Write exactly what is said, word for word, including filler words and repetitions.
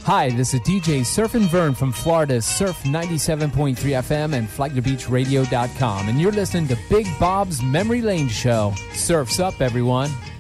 Hi, this is D J Surfin' Vern from Florida's Surf ninety-seven point three F M and Flagler Beach Radio dot com, and you're listening to Big Bob's Memory Lane Show. Surf's up, everyone.